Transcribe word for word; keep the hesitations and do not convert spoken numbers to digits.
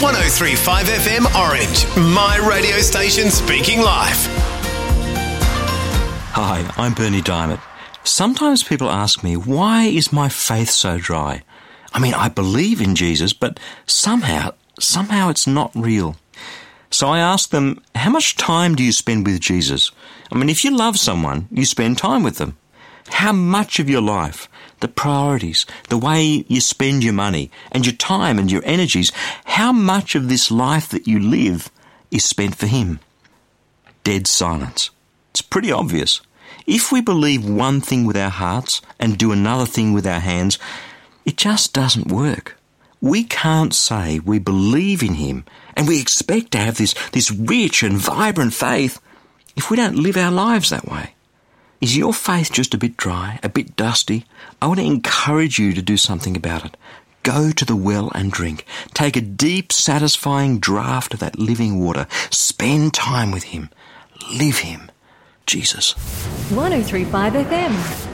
one oh three point five F M Orange, my radio station speaking life. Hi, I'm Bernie Diamond. Sometimes people ask me, why is my faith so dry? I mean, I believe in Jesus, but somehow, somehow it's not real. So I ask them, how much time do you spend with Jesus? I mean, if you love someone, you spend time with them. How much of your life, the priorities, the way you spend your money and your time and your energies, how much of this life that you live is spent for Him? Dead silence. It's pretty obvious. If we believe one thing with our hearts and do another thing with our hands, it just doesn't work. We can't say we believe in Him and we expect to have this, this rich and vibrant faith if we don't live our lives that way. Is your faith just a bit dry, a bit dusty? I want to encourage you to do something about it. Go to the well and drink. Take a deep, satisfying draught of that living water. Spend time with Him. Live Him. Jesus. one oh three point five F M.